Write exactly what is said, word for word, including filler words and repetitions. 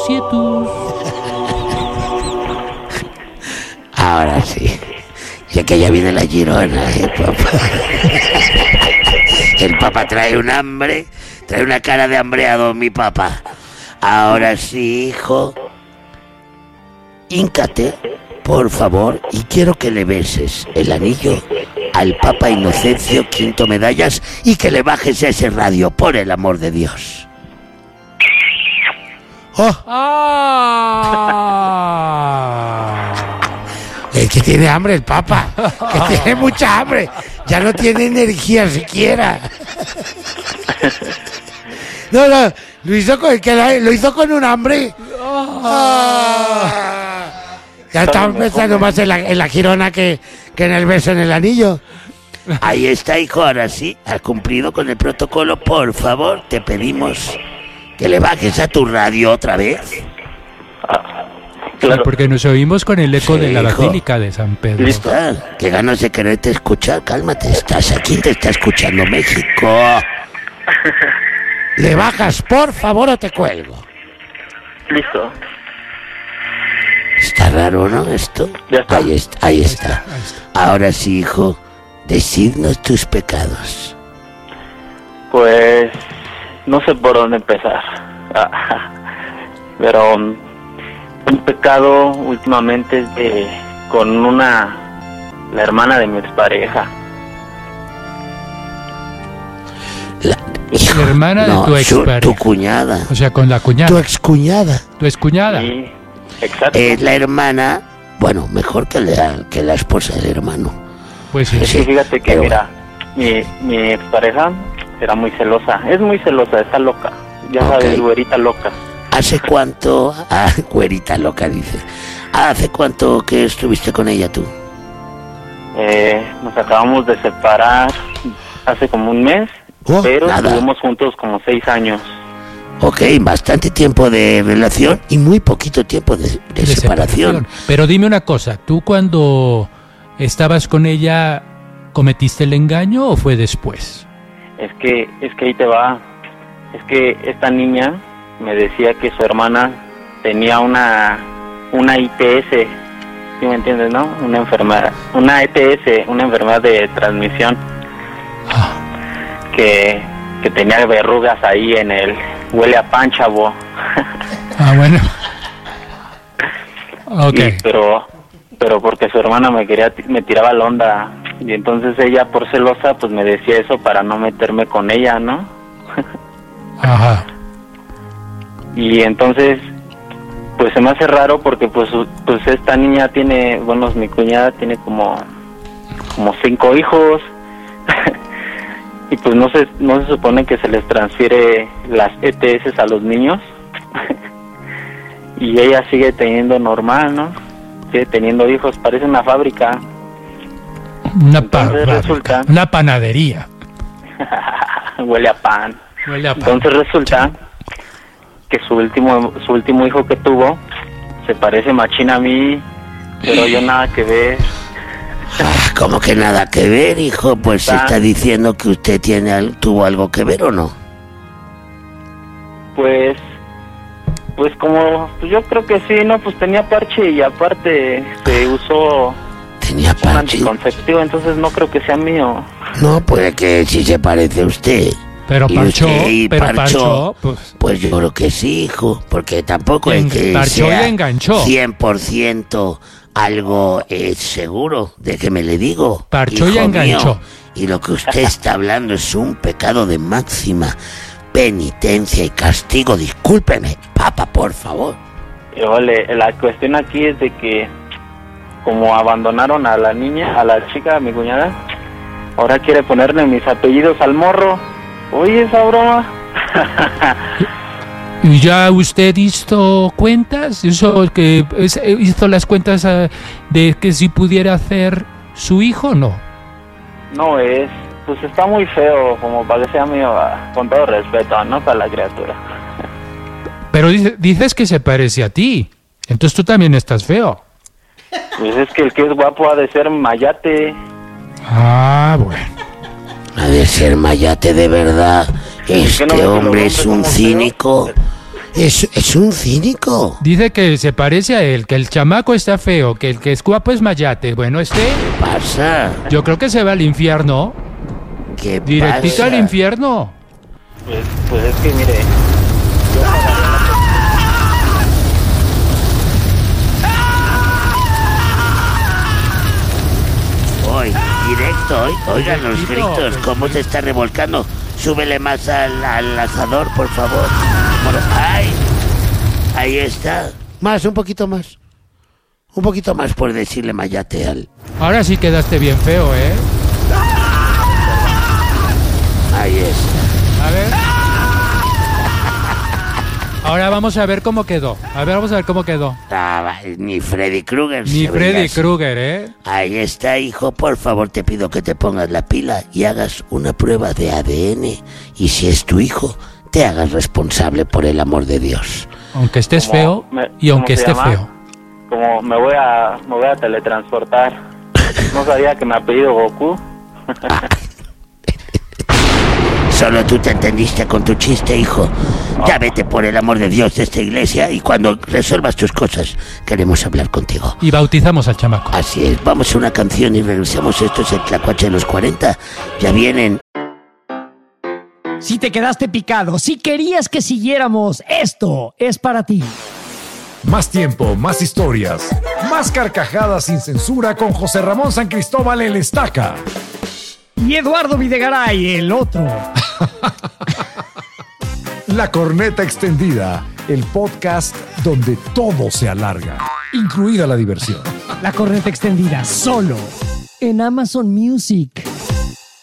quietus. Ahora sí. Ya que ya viene la Girona, ¿eh, papá? El papá trae un hambre, trae una cara de hambreado, mi papá. Ahora sí, hijo. Híncate, por favor, y quiero que le beses el anillo al Papa Inocencio Quinto Medallas y que le bajes ese radio, por el amor de Dios. ¡Oh! ¡Ah! Es que tiene hambre el Papa, que tiene mucha hambre, ya no tiene energía siquiera. No, no, lo hizo con, que la, lo hizo con un hambre. Ah. Ya estamos pensando más en la, en la Girona que, que en el beso en el anillo. Ahí está, hijo, ahora sí, has cumplido con el protocolo. Por favor, te pedimos que le bajes a tu radio otra vez. Claro. Sí, porque nos oímos con el eco sí, de la hijo. Basílica de San Pedro. ¿Listo? Qué ganas de quererte escuchar. Cálmate, estás aquí, te está escuchando México. ¿Le bajas, por favor, o te cuelgo? Listo. Está raro, ¿no? Esto. Ya está. Ahí está, ahí está. Ahí está. Ahora sí, hijo, decidnos tus pecados. Pues no sé por dónde empezar. Pero um, un pecado últimamente es de con una la hermana de mi expareja. La, hijo, la hermana no, de tu expareja. Tu cuñada. O sea, con la cuñada. Tu excuñada. Tu excuñada. Sí, exacto. Es la hermana, bueno, mejor que la, que la esposa del hermano. Pues sí. Sí, fíjate que, mira, mi, mi expareja era muy celosa. Es muy celosa, está loca. Ya okay. Sabes, güerita loca. ¿Hace cuánto? Ah, güerita loca, dice. ¿Hace cuánto que estuviste con ella tú? Eh, nos acabamos de separar hace como un mes, oh, pero nada. Estuvimos juntos como seis años. Ok, bastante tiempo de relación y muy poquito tiempo de, de, de separación. separación. Pero dime una cosa, ¿tú cuando estabas con ella cometiste el engaño o fue después? Es que, es que ahí te va. Es que esta niña me decía que su hermana tenía una una I T S, ¿sí me entiendes, no? Una enfermedad, una E T S, una enfermedad de transmisión, ah. que que tenía verrugas ahí en el huele a pan, chavo. Ah, bueno. Okay. Y, pero pero porque su hermana me quería me tiraba la onda y entonces ella por celosa pues me decía eso para no meterme con ella, ¿no? Ajá. Y entonces pues se me hace raro porque pues pues esta niña tiene, bueno, mi cuñada tiene como como cinco hijos. Y pues no se no se supone que se les transfiere las E T S a los niños. Y ella sigue teniendo normal, ¿no? Sigue teniendo hijos, parece una fábrica. Una pa- resulta, una panadería. Huele a pan. Huele a pan. Entonces resulta que su último su último hijo que tuvo se parece machín a mí, pero yo nada que ver. Ah, ¿cómo que nada que ver, hijo? Pues se está diciendo que usted tiene tuvo algo que ver, ¿o no? Pues, pues como, pues yo creo que sí, ¿no? Pues tenía parche y aparte se usó tenía parche. Un anticonceptivo, entonces no creo que sea mío. No, puede que sí se parece a usted. Pero parchó, pero parchó, parchó pues, pues yo creo que sí, hijo, porque tampoco es que parchó sea y enganchó. cien por ciento algo es seguro, déjeme le digo. Parchó y enganchó. Mío, y lo que usted está hablando es un pecado de máxima penitencia y castigo. Discúlpeme, Papa, por favor. Y vale, la cuestión aquí es de que como abandonaron a la niña, a la chica, a mi cuñada, ahora quiere ponerle mis apellidos al morro. Oye, esa broma. ¿Y ya usted hizo cuentas? ¿Eso que es, hizo las cuentas uh, de que si pudiera hacer su hijo o no? No es, pues está muy feo como para que sea mío, con todo respeto, ¿no? Para la criatura. Pero dice, dices que se parece a ti, entonces tú también estás feo. Pues es que el que es guapo ha de ser mayate. Ah, bueno. Ha de ser mayate de verdad. Este no hombre es un cínico. Es, es un cínico. Dice que se parece a él, que el chamaco está feo, que el que es guapo es Mayate. Bueno, este, ¿Qué pasa? yo creo que se va al infierno. ¿Qué Directito pasa? al infierno. Pues, pues es que mire, Hoy, directo, hoy. Oigan los Directito. gritos, cómo se está revolcando. Súbele más al, al asador, por favor. Bueno, ¡ay! Ahí está. Más, un poquito más. Un poquito más por decirle Mayate al... Ahora sí quedaste bien feo, ¿eh? Ahí está. A ver. Ahora vamos a ver cómo quedó. A ver, vamos a ver cómo quedó. Ah, va, ni Freddy Krueger. Ni se Freddy veía así. Krueger, ¿eh? Ahí está, hijo. Por favor, te pido que te pongas la pila y hagas una prueba de A D N. Y si es tu hijo, te hagas responsable por el amor de Dios. Aunque estés Como feo me- y aunque ¿cómo se esté llama? feo. como me voy a, me voy a teletransportar. No sabía que mi apellido Goku. Solo tú te entendiste con tu chiste, hijo. Ya vete por el amor de Dios de esta iglesia y cuando resuelvas tus cosas, queremos hablar contigo. Y bautizamos al chamaco. Así es, vamos a una canción y regresamos. Esto es el Tlacuache de los cuarenta. Ya vienen. Si te quedaste picado, si querías que siguiéramos, esto es para ti. Más tiempo, más historias, más carcajadas sin censura con José Ramón San Cristóbal el Estaca. Y Eduardo Videgaray, el otro. La Corneta Extendida, el podcast donde todo se alarga, incluida la diversión. La corneta extendida, solo en Amazon Music.